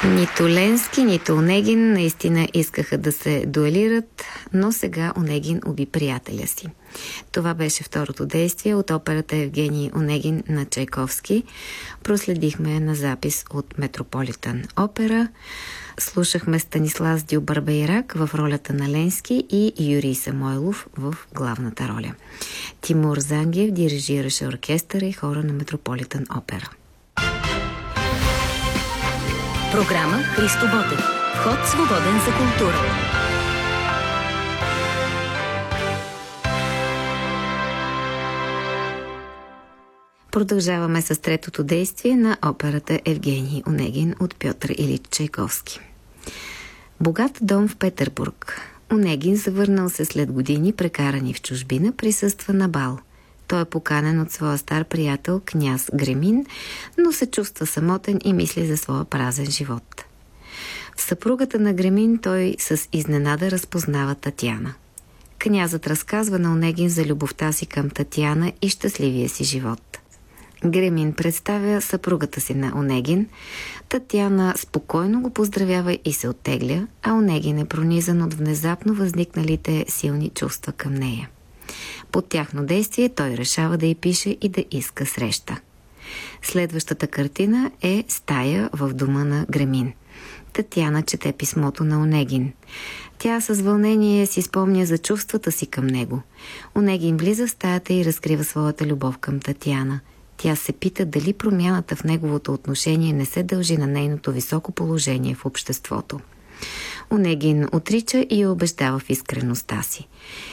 Нито Ленски, нито Онегин наистина искаха да се дуелират, но сега Онегин уби приятеля си. Това беше второто действие от операта Евгений Онегин на Чайковски. Проследихме на запис от Метрополитън опера. Слушахме Станислав Дюбарбейрак в ролята на Ленски и Юрий Самойлов в главната роля. Тимур Зангиев дирижираше оркестъра и хора на Метрополитън опера. Програма Христо Ботев. Вход свободен за култура. Продължаваме с третото действие на операта Евгений Онегин от Пьотър Илич Чайковски. Богат дом в Петербург. Онегин, завърнал се след години, прекарани в чужбина, присъства на бал. Той е поканен от своя стар приятел княз Гремин, но се чувства самотен и мисли за своя празен живот. В съпругата на Гремин той с изненада разпознава Татяна. Князът разказва на Онегин за любовта си към Татяна и щастливия си живот. Гремин представя съпругата си на Онегин. Татяна спокойно го поздравява и се оттегля, а Онегин е пронизан от внезапно възникналите силни чувства към нея. Под тяхно действие той решава да й пише и да иска среща. Следващата картина е стая в дома на Гремин. Татяна чете писмото на Онегин. Тя с вълнение си спомня за чувствата си към него. Онегин влиза в стаята и разкрива своята любов към Татяна. Тя се пита дали промяната в неговото отношение не се дължи на нейното високо положение в обществото. Онегин отрича и я убеждава в искреността си.